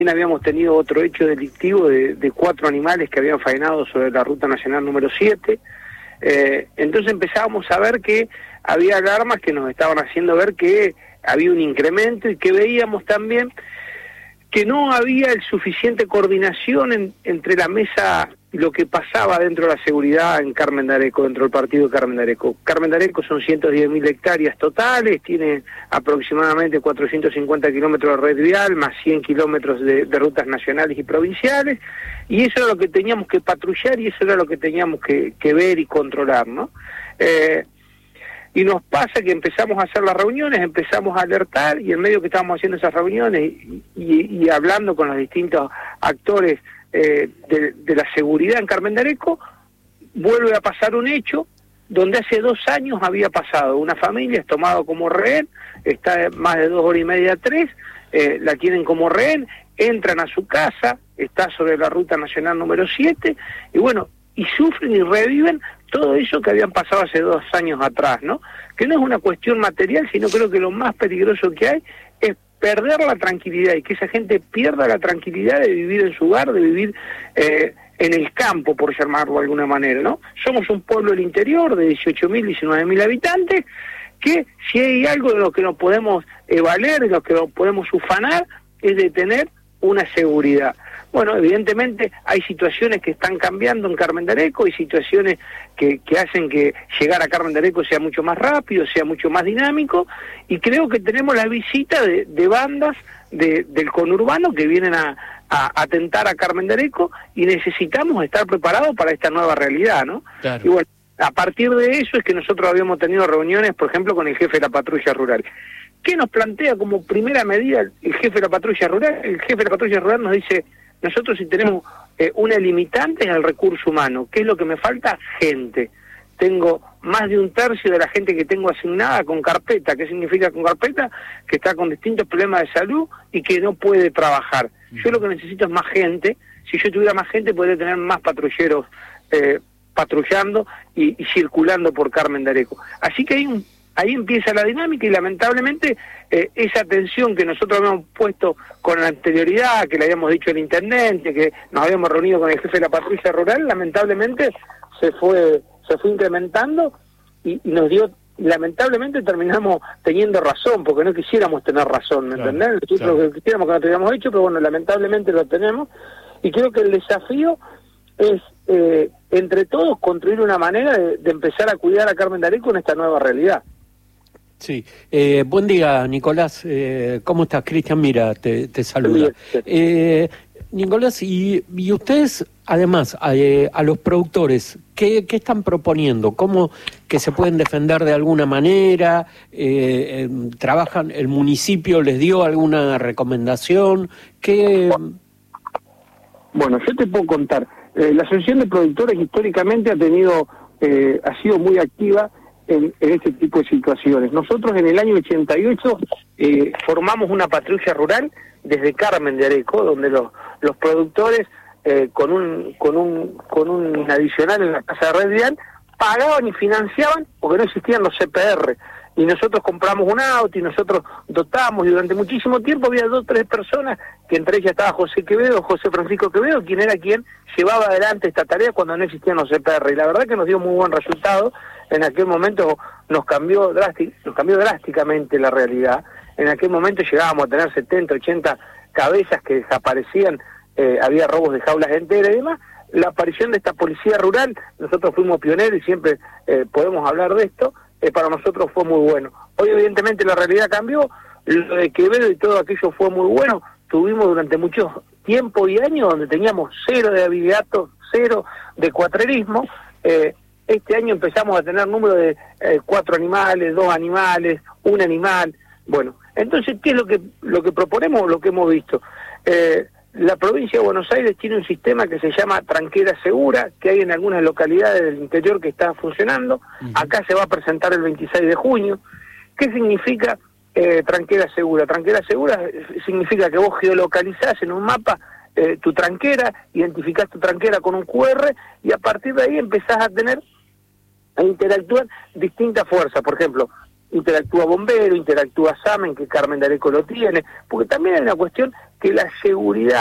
Habíamos tenido otro hecho delictivo de 4 animales que habían faenado sobre la Ruta Nacional número 7. Entonces empezábamos a ver que había alarmas que nos estaban haciendo ver que había un incremento y que veíamos también que no había el suficiente coordinación entre la mesa y lo que pasaba dentro de la seguridad en Carmen de Areco, dentro del partido de Carmen de Areco. Carmen de Areco son 110.000 hectáreas totales, tiene aproximadamente 450 kilómetros de red vial, más 100 kilómetros de rutas nacionales y provinciales, y eso era lo que teníamos que patrullar y eso era lo que teníamos que ver y controlar, ¿no? Y nos pasa que empezamos a hacer las reuniones, empezamos a alertar, y en medio que estábamos haciendo esas reuniones y hablando con los distintos actores de la seguridad en Carmen de Areco, vuelve a pasar un hecho donde hace 2 años había pasado. Una familia es tomada como rehén, está más de 2 horas y media, 3, la tienen como rehén, entran a su casa, está sobre la Ruta Nacional número 7, y bueno, y sufren y reviven todo eso que habían pasado hace 2 años atrás, ¿no? Que no es una cuestión material, sino creo que lo más peligroso que hay es perder la tranquilidad y que esa gente pierda la tranquilidad de vivir en su hogar, de vivir en el campo, por llamarlo de alguna manera, ¿no? Somos un pueblo del interior de 18.000, 19.000 habitantes, que si hay algo de lo que nos podemos valer, de lo que nos podemos ufanar, es de tener una seguridad. Bueno, evidentemente hay situaciones que están cambiando en Carmen de Areco, hay situaciones que hacen que llegar a Carmen de Areco sea mucho más rápido, sea mucho más dinámico, y creo que tenemos la visita de bandas del conurbano que vienen a atentar a Carmen de Areco, y necesitamos estar preparados para esta nueva realidad, ¿no? Claro. Y bueno, a partir de eso es que nosotros habíamos tenido reuniones, por ejemplo, con el jefe de la patrulla rural. ¿Qué nos plantea como primera medida el jefe de la patrulla rural? El jefe de la patrulla rural nos dice: nosotros si tenemos una limitante en el recurso humano, ¿qué es lo que me falta? Gente. Tengo más de 1/3 de la gente que tengo asignada con carpeta. ¿Qué significa con carpeta? Que está con distintos problemas de salud y que no puede trabajar. Yo lo que necesito es más gente. Si yo tuviera más gente, podría tener más patrulleros patrullando y circulando por Carmen de Areco. Así que ahí empieza la dinámica, y lamentablemente esa tensión que nosotros habíamos puesto con anterioridad, que le habíamos dicho al intendente, que nos habíamos reunido con el jefe de la patrulla rural, lamentablemente se fue incrementando y nos dio, lamentablemente terminamos teniendo razón, porque no quisiéramos tener razón, ¿me entendés? Nosotros lo que quisiéramos que no teníamos hecho, pero bueno, lamentablemente lo tenemos, y creo que el desafío es entre todos construir una manera de empezar a cuidar a Carmen de Areco en esta nueva realidad. Sí, buen día, Nicolás. ¿Cómo estás? Cristian Mira te saluda. Nicolás, y ustedes, además, a los productores, ¿qué están proponiendo? ¿Cómo que se pueden defender de alguna manera? ¿Trabajan? ¿El municipio les dio alguna recomendación? Bueno, yo te puedo contar. La Asociación de Productores históricamente ha sido muy activa en este tipo de situaciones. Nosotros en el año 88 formamos una patrulla rural desde Carmen de Areco, donde los productores con un adicional en la casa de red vial pagaban y financiaban porque no existían los CPR. Y nosotros compramos un auto y nosotros dotamos, y durante muchísimo tiempo había 2 o 3 personas, que entre ellas estaba José Francisco Quevedo, quien era quien llevaba adelante esta tarea cuando no existían los CPR, y la verdad que nos dio muy buen resultado. En aquel momento nos cambió drásticamente la realidad. En aquel momento llegábamos a tener 70, 80 cabezas que desaparecían, había robos de jaulas enteras y demás. La aparición de esta policía rural, nosotros fuimos pioneros y siempre podemos hablar de esto, para nosotros fue muy bueno. Hoy evidentemente la realidad cambió, lo de Quevedo y todo aquello fue muy bueno. Tuvimos durante mucho tiempo y años donde teníamos 0 de abigeato, 0 de cuatrerismo. Este año empezamos a tener número de 4 animales, 2 animales, 1 animal. Bueno, entonces, ¿qué es lo que proponemos o lo que hemos visto? La provincia de Buenos Aires tiene un sistema que se llama Tranquera Segura, que hay en algunas localidades del interior que está funcionando. Acá se va a presentar el 26 de junio. ¿Qué significa Tranquera Segura? Tranquera Segura significa que vos geolocalizás en un mapa tu tranquera, identificás tu tranquera con un QR, y a partir de ahí empezás a interactuar distintas fuerzas. Por ejemplo, interactúa Bombero, interactúa SAMEN, que Carmen D'Areco lo tiene, porque también hay una cuestión que la seguridad